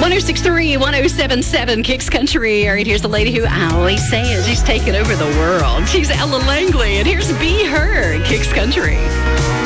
1063, 1077 Kicks Country. All right, here's the lady who I always say it. She's taking over the world. She's Ella Langley, and here's Be Her, Kicks Country.